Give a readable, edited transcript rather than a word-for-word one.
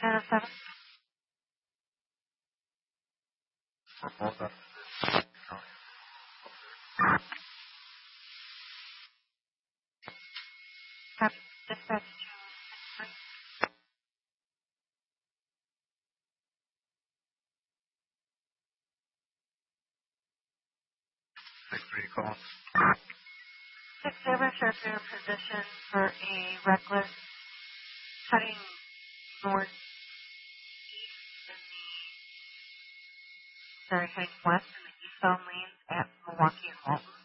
And a 7. Hold on. Copy. Dispatch 6-3 call. 6-7 shows your position for a reckless cutting north heading west in the eastbound lanes at Milwaukee and Walton.